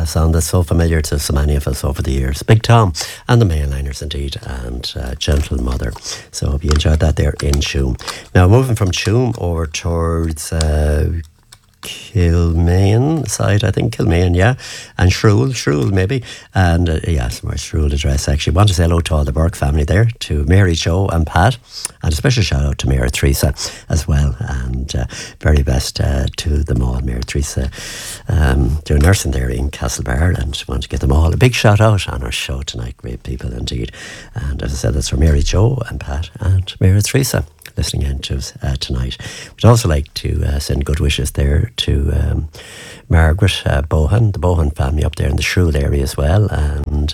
song that's so familiar to so many of us over the years. Big Tom and the Mainliners indeed, and Gentle Mother. So hope you enjoyed that there in Tuam. Now moving from Tuam over towards Kilmaine side, I think, Kilmaine, yeah, and Shrule maybe, and yes, my Shrule address actually. Want to say hello to all the Burke family there, to Mary, Joe and Pat, and a special shout out to Mary Teresa as well, and very best to them all. Mary Teresa doing nursing there in Castlebar, and want to give them all a big shout out on our show tonight. Great people indeed, and as I said, that's for Mary, Joe and Pat and Mary Teresa listening in to us tonight. We'd also like to send good wishes there to Margaret Bohan, the Bohan family up there in the Shrule area as well, and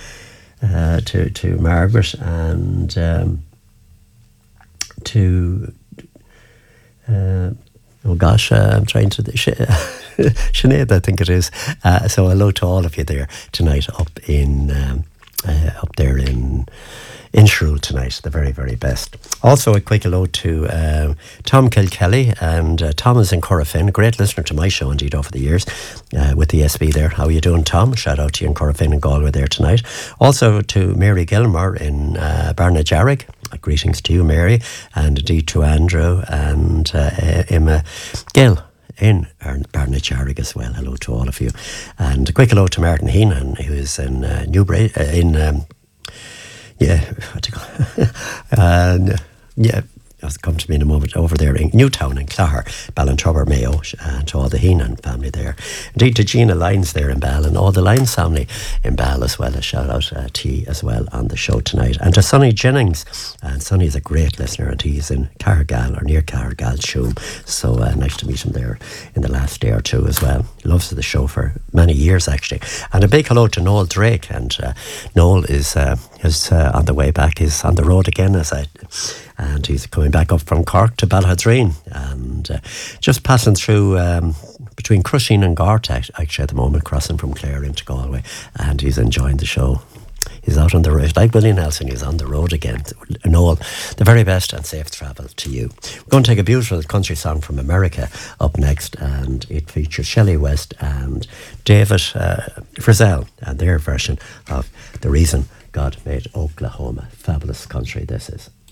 to Margaret, and to I'm trying to Sinead, I think it is. So hello to all of you there tonight up there in Shrule tonight, the very, very best. Also a quick hello to Tom Kilkelly, and Tom is in Corofin, a great listener to my show indeed over the years with the SB there. How are you doing, Tom? Shout out to you in Corofin and Galway there tonight. Also to Mary Gilmore in Barnajarrig. Greetings to you, Mary, and indeed to Andrew and Emma Gill in Barnajarrig as well. Hello to all of you. And a quick hello to Martin Heenan, who is in Newbury, it'll come to me in a moment, over there in Newtown in Clare, Ballintrubber, Mayo, and to all the Heenan family there. Indeed to Gina Lyons there in Ball, and all the Lyons family in Ball as well. A shout out to you as well on the show tonight. And to Sonny Jennings, and Sonny is a great listener, and he's in Carrigal, or near Carrigal, Tuam. So nice to meet him there in the last day or two as well. Loves the show for many years actually. And a big hello to Noel Drake, and Noel is on the way back. He's on the road again, and he's coming back up from Cork to Balhadreen, and just passing through between Crushing and Gort actually at the moment, crossing from Clare into Galway, and he's enjoying the show. He's out on the road, like Willie Nelson, he's on the road again. Noel, the very best and safe travel to you. We're going to take a beautiful country song from America up next, and it features Shelley West and David Frizzell, and their version of The Reason God Made Oklahoma. Fabulous country this is.